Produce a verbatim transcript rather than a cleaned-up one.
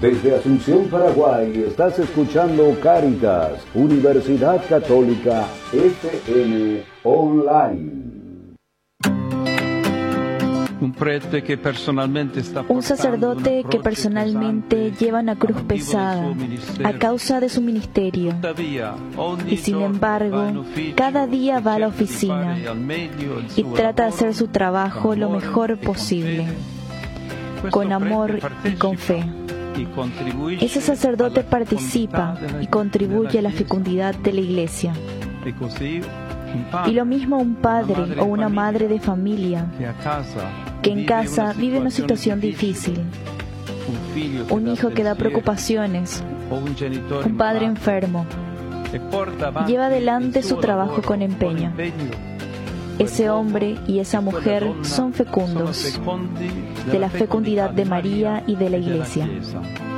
Desde Asunción, Paraguay, estás escuchando Cáritas, Universidad Católica F M Online. Un sacerdote que personalmente lleva una cruz pesada a causa de su ministerio y sin embargo cada día va a la oficina y trata de hacer su trabajo lo mejor posible, con amor y con fe. Ese sacerdote participa y contribuye a la fecundidad de la Iglesia. Y lo mismo un padre o una madre de familia que en casa vive una situación difícil, un hijo que da preocupaciones, un padre enfermo, lleva adelante su trabajo con empeño. Ese hombre y esa mujer son fecundos de la fecundidad de María y de la Iglesia.